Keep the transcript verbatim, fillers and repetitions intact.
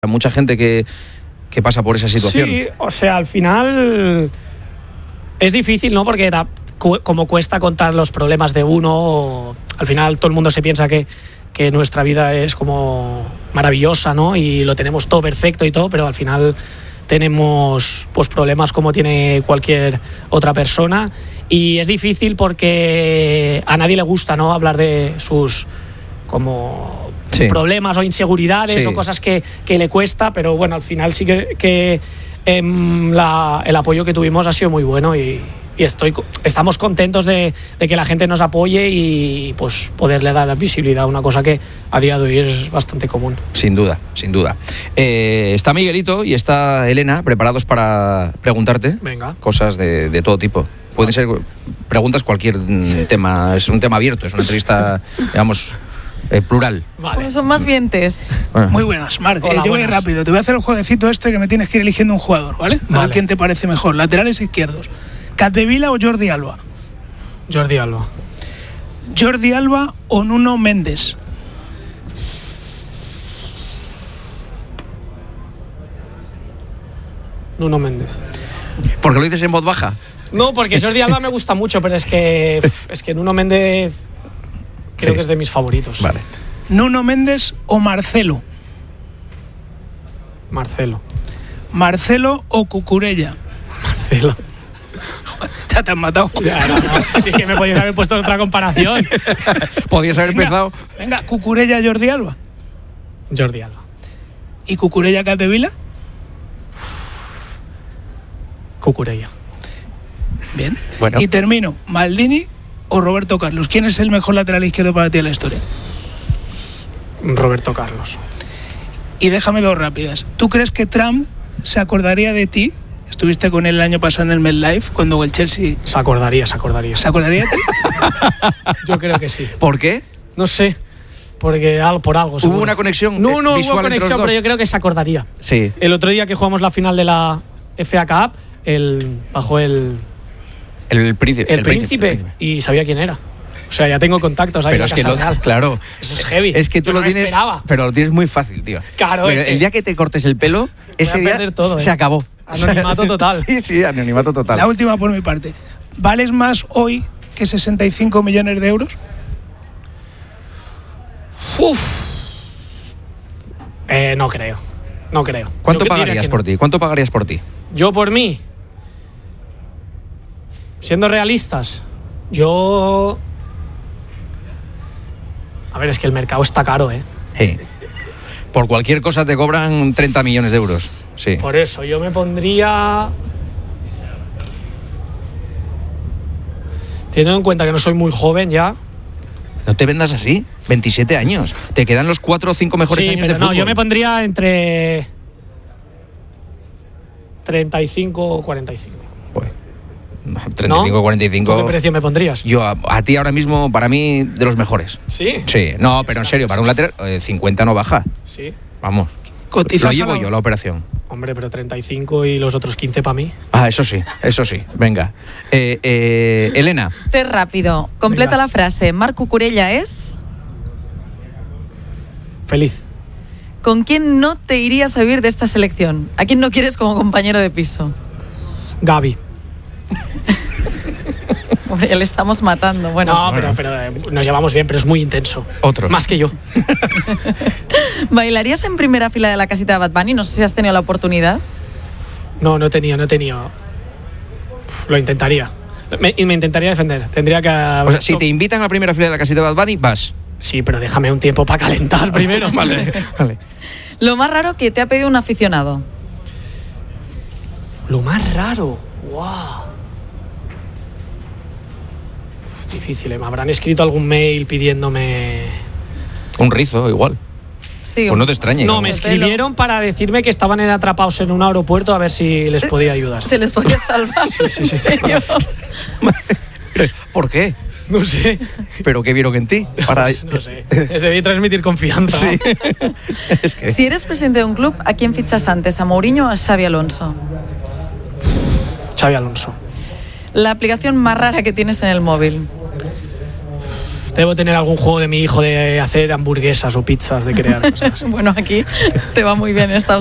Hay mucha gente que, que pasa por esa situación. Sí, o sea, al final es difícil, ¿no? Porque da, cu- como cuesta contar los problemas de uno, al final todo el mundo se piensa que, que nuestra vida es como maravillosa, ¿no? Y lo tenemos todo perfecto y todo, pero al final tenemos pues problemas como tiene cualquier otra persona, y es difícil porque a nadie le gusta, ¿no? Hablar de sus como sí. problemas o inseguridades sí. o cosas que, que le cuesta, pero bueno, al final sí que, que eh, la, el apoyo que tuvimos ha sido muy bueno, y, y estoy, estamos contentos de, de que la gente nos apoye y pues poderle dar visibilidad a una cosa que a día de hoy es bastante común. Sin duda, sin duda. Eh, está Miguelito y está Elena preparados para preguntarte Venga. cosas de, de todo tipo. Pueden ser preguntas, cualquier tema, es un tema abierto, es una entrevista, digamos, eh, plural. Vale. Son más bien test. Bueno. Muy buenas, Marc. Eh, yo voy rápido. Te voy a hacer el jueguecito este que me tienes que ir eligiendo un jugador, ¿vale? A Vale. ver quién te parece mejor, laterales e izquierdos. ¿Capdevila o Jordi Alba? Jordi Alba. ¿Jordi Alba o Nuno Mendes? Nuno Méndez. ¿Por qué lo dices en voz baja? No, porque Jordi Alba me gusta mucho, pero es que es que Nuno Méndez creo sí. que es de mis favoritos. Vale. ¿Nuno Méndez o Marcelo? Marcelo. ¿Marcelo o Cucurella? Marcelo. Ya te han matado. Ya, no, no. Si es que me podías haber puesto otra comparación. Podías haber venga, empezado. Venga, Cucurella, Jordi Alba. Jordi Alba. ¿Y Cucurella, Capdevila? Cucurella. Bien. Bueno. Y termino. ¿Maldini o Roberto Carlos? ¿Quién es el mejor lateral izquierdo para ti en la historia? Roberto Carlos. Y déjame dos rápidas. ¿Tú crees que Trump se acordaría de ti? Estuviste con él el año pasado en el MetLife cuando el Chelsea... Se acordaría, se acordaría. ¿Se acordaría de ti? Yo creo que sí. ¿Por qué? No sé. Porque algo, por algo. ¿Hubo seguro. una conexión? No, no eh, visual hubo conexión, entre los pero dos? yo creo que se acordaría. Sí. El otro día que jugamos la final de la F A Cup, el, bajó el, El príncipe. el, el príncipe, príncipe. y sabía quién era. O sea, ya tengo contactos ahí Pero en es la que Casa lo, Real. claro. Eso es heavy. Es que tú Yo lo no tienes, esperaba. pero lo tienes muy fácil, tío. Claro, Pero es que el día que te cortes el pelo, ese a día perder todo, se eh. acabó. Anonimato total. Sí, sí, anonimato total. La última por mi parte. ¿Vales más hoy que sesenta y cinco millones de euros? Uf. Eh, no creo. No creo. ¿Cuánto Yo diría pagarías que por no. ti? ¿Cuánto pagarías por ti? Yo por mí. Siendo realistas, yo... A ver, es que el mercado está caro, ¿eh? Sí. Por cualquier cosa te cobran treinta millones de euros. Sí. Por eso, yo me pondría... Teniendo en cuenta que no soy muy joven ya... No te vendas así. veintisiete años. Te quedan los cuatro o cinco mejores Sí, años pero de no, fútbol. yo me pondría entre... treinta y cinco o cuarenta y cinco. Joder. treinta y cinco, ¿No? cuarenta y cinco. ¿Qué precio me pondrías? Yo a, a ti ahora mismo, para mí, de los mejores. ¿Sí? Sí. No, pero en serio, para un lateral, eh, cincuenta no baja. Sí. Vamos. Cotizas Lo llevo a la- yo, la operación. Hombre, pero treinta y cinco y los otros quince para mí. Ah, eso sí, eso sí. Venga. Eh, eh, Elena. Test rápido. Completa Venga. la frase. Marc Cucurella es... Feliz. ¿Con quién no te irías a vivir de esta selección? ¿A quién no quieres como compañero de piso? Gaby. Hombre, ya le estamos matando. Bueno, No, pero, pero eh, nos llevamos bien, pero es muy intenso. Otro. Más que yo. ¿bailarías en primera fila de la casita de Bad Bunny? No sé si has tenido la oportunidad. No, no he tenido, no he tenido. Uf, lo intentaría. Me, y me intentaría defender. Tendría que... O sea, si te invitan a la primera fila de la casita de Bad Bunny, vas. Sí, pero déjame un tiempo para calentar primero. Vale, vale. Lo más raro que te ha pedido un aficionado. Lo más raro. Wow. Uf, difícil, ¿eh? Me habrán escrito algún mail pidiéndome... Un rizo, igual. Sí, Pues no te extrañe. No, ¿no? me de escribieron para decirme que estaban atrapados en un aeropuerto a ver si les podía ayudar. ¿Se les podía salvar? Sí, sí, sí. ¿En serio? ¿Por qué? No sé. ¿Pero qué vieron en ti? Para... No sé. Les debí transmitir confianza. Sí. Es que... Si eres presidente de un club, ¿a quién fichas antes? ¿A Mourinho o a Xabi Alonso? Xabi Alonso. La aplicación más rara que tienes en el móvil. Debo tener algún juego de mi hijo de hacer hamburguesas o pizzas, de crear cosas. Bueno, aquí te va muy bien esta